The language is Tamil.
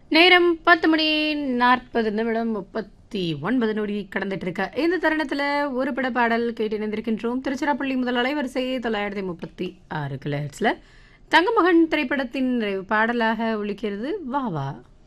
நேரம் 10:40 கடந்துட்டு இருக்க இந்த தருணத்துல ஒரு பட பாடல் கேட்டு இணைந்திருக்கின்றோம். திருச்சிராப்பள்ளி முதல் அலைவரிசை 936 கிலோஹெர்ட்ஸ்ல தங்கமகன் திரைப்படத்தின் நிறைவு பாடலாக ஒலிக்கிறது வா வா.